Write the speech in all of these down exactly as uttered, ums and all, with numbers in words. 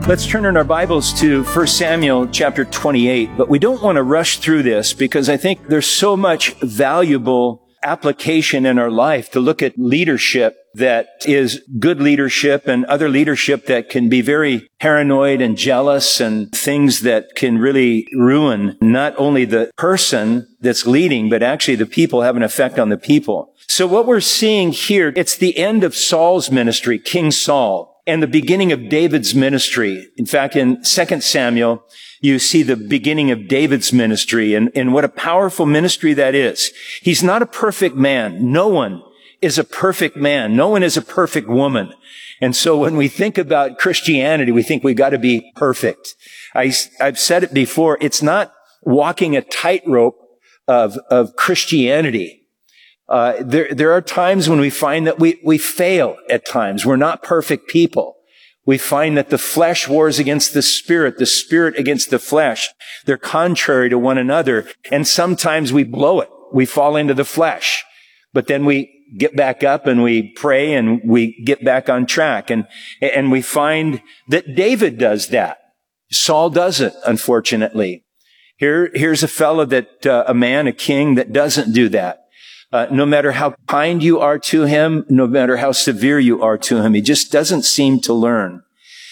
Let's turn in our Bibles to First Samuel chapter twenty-eight, but we don't want to rush through this because I think there's so much valuable application in our life to look at leadership that is good leadership and other leadership that can be very paranoid and jealous and things that can really ruin not only the person that's leading, but actually the people have an effect on the people. So what we're seeing here, it's the end of Saul's ministry, King Saul, and the beginning of David's ministry. In fact, in Second Samuel, you see the beginning of David's ministry, and, and what a powerful ministry that is. He's not a perfect man. No one is a perfect man. No one is a perfect woman. And so when we think about Christianity, we think we've got to be perfect. I, I've said it before. It's not walking a tightrope of, of Christianity. Uh, there, there are times when we find that we, we fail at times. We're not perfect people. We find that the flesh wars against the spirit, the spirit against the flesh. They're contrary to one another. And sometimes we blow it. We fall into the flesh. But then we get back up and we pray and we get back on track. And, and we find that David does that. Saul doesn't, unfortunately. Here, here's a fellow that, uh, a man, a king that doesn't do that. Uh, no matter how kind you are to him, no matter how severe you are to him, he just doesn't seem to learn.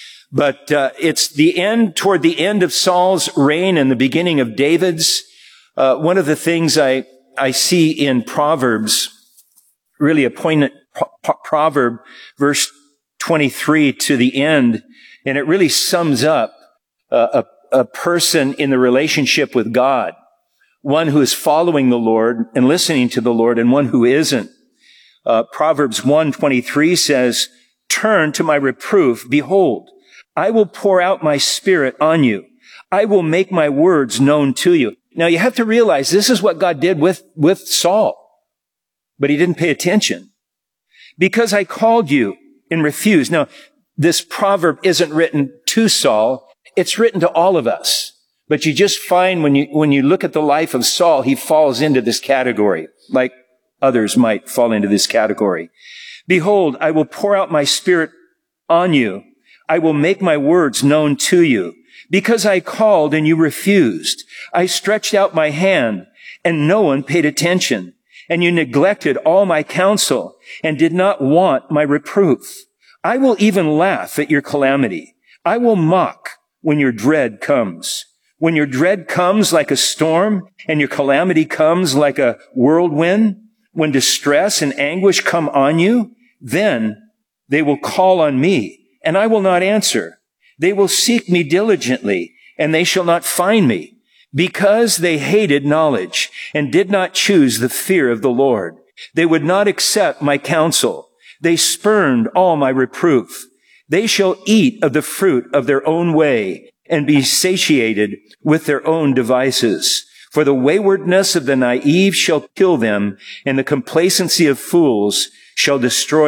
But uh, it's the end, toward the end of Saul's reign and the beginning of David's. Uh, one of the things I I see in Proverbs, really a poignant pro- proverb, verse twenty-three to the end, and it really sums up uh, a, a person in the relationship with God. One who is following the Lord and listening to the Lord, and one who isn't. Uh, Proverbs one twenty-three says, "Turn to my reproof. Behold, I will pour out my spirit on you. I will make my words known to you." Now you have to realize this is what God did with, with Saul. But he didn't pay attention. "Because I called you and refused." Now, this proverb isn't written to Saul. It's written to all of us. But you just find when you, when you look at the life of Saul, he falls into this category, like others might fall into this category. "Behold, I will pour out my spirit on you. I will make my words known to you. Because I called and you refused. I stretched out my hand and no one paid attention. And you neglected all my counsel and did not want my reproof. I will even laugh at your calamity. I will mock when your dread comes. When your dread comes like a storm and your calamity comes like a whirlwind, when distress and anguish come on you, then they will call on me and I will not answer. They will seek me diligently and they shall not find me, because they hated knowledge and did not choose the fear of the Lord. They would not accept my counsel. They spurned all my reproof. They shall eat of the fruit of their own way and be satiated with their own devices. For the waywardness of the naive shall kill them, and the complacency of fools shall destroy